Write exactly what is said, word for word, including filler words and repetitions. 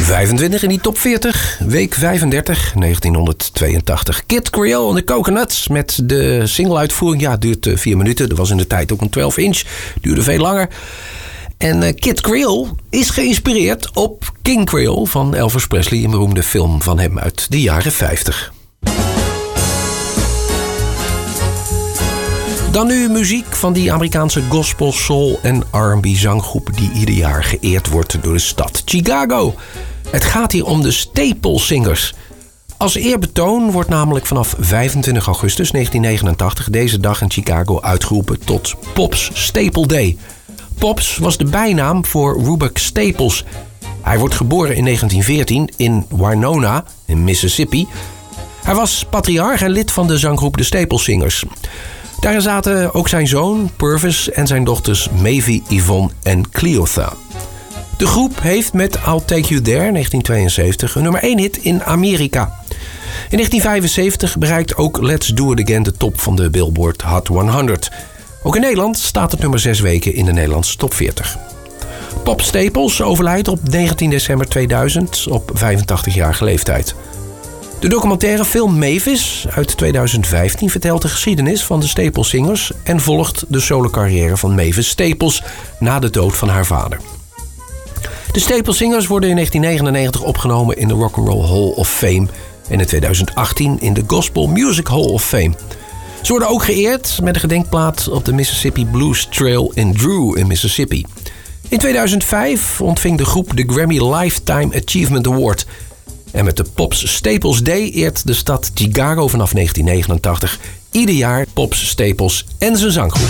vijfentwintig in die top veertig, week vijfendertig, negentienhonderdtweeëntachtig. Kid Creole en de Coconuts met de single-uitvoering. Ja, het duurt vier minuten. Er was in de tijd ook een twaalf inch. Duurde veel langer. En uh, Kid Creole is geïnspireerd op King Creole van Elvis Presley. Een beroemde film van hem uit de jaren vijftig. Dan nu muziek van die Amerikaanse gospel, soul en R en B zanggroep die ieder jaar geëerd wordt door de stad Chicago. Het gaat hier om de Staple Singers. Als eerbetoon wordt namelijk vanaf vijfentwintig augustus negentien negenentachtig deze dag in Chicago uitgeroepen tot Pop's Staple Day. Pops was de bijnaam voor Rubek Staples. Hij wordt geboren in negentien veertien in Winona in Mississippi. Hij was patriarch en lid van de zanggroep de Staple Singers. Daarin zaten ook zijn zoon Purvis en zijn dochters Maevie, Yvonne en Cleotha. De groep heeft met I'll Take You There negentien tweeënzeventig een nummer één hit in Amerika. In negentien vijfenzeventig bereikt ook Let's Do It Again de top van de Billboard Hot honderd. Ook in Nederland staat het nummer zes weken in de Nederlandse top veertig. Pop Staples overlijdt op negentien december tweeduizend op vijfentachtigjarige leeftijd. De documentaire film Mavis uit tweeduizend vijftien vertelt de geschiedenis van de Staple Singers en volgt de solocarrière van Mavis Staples na de dood van haar vader. De Staple Singers worden in negentien negenennegentig opgenomen in de Rock and Roll Hall of Fame en in tweeduizend achttien in de Gospel Music Hall of Fame. Ze worden ook geëerd met een gedenkplaat op de Mississippi Blues Trail in Drew in Mississippi. In tweeduizend vijf ontving de groep de Grammy Lifetime Achievement Award. En met de Pops Staples Day eert de stad Chicago vanaf negentien negenentachtig ieder jaar Pops Staples en zijn zanggroep.